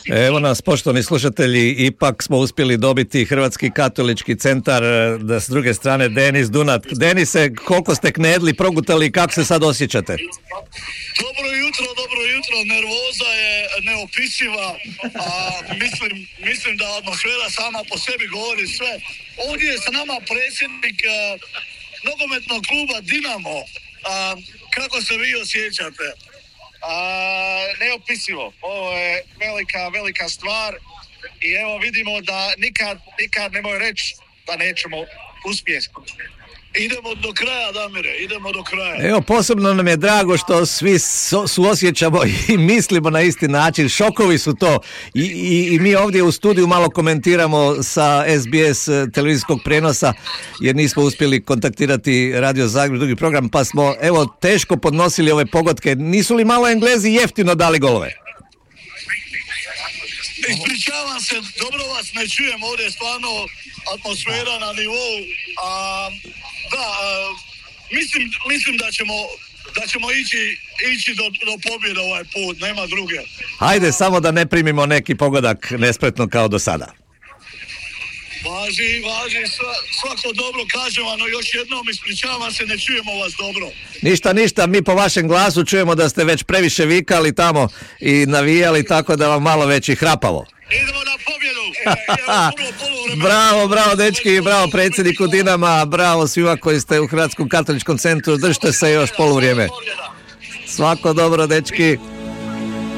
Evo nas, poštovani slušatelji, ipak smo uspjeli dobiti Hrvatski katolički centar, da s druge strane Denis Dunat. Denise, koliko ste knedli, progutali i kako se sad osjećate? Dobro jutro, nervoza je neopisiva, a mislim da atmosfera sama po sebi govori sve. Ovdje je sa nama predsjednik nogometnog kluba Dinamo. Kako se vi osjećate? Neopisivo. Ovo je velika stvar i evo vidimo da nikad nemoj reći da nećemo uspjeti. Idemo do kraja, Damire, idemo do kraja. Evo, posebno nam je drago što svi suosjećamo i mislimo na isti način. Šokovi su to i mi ovdje u studiju malo komentiramo sa SBS televizijskog prijenosa, jer nismo uspjeli kontaktirati Radio Zagreb, drugi program, pa smo evo teško podnosili ove pogodke. Nisu li malo Englezi jeftino dali golove? Ispričavam se, dobro vas ne čujem, ovdje je stvarno atmosfera na nivou. Mislim da ćemo ići do pobjede ovaj put, nema druge. Hajde, samo da ne primimo neki pogodak nespretno kao do sada. Važi, svako dobro, kažem vam još jednom, ispričavam se, ne čujemo vas dobro. Ništa, mi po vašem glasu čujemo da ste već previše vikali tamo i navijali, tako da vam malo već i hrapavo. Idemo na pobjedu! Bravo dečki, bravo predsjedniku Dinama, bravo svima koji ste u Hrvatskom katoličkom centru, držite se još poluvrijeme. Svako dobro dečki.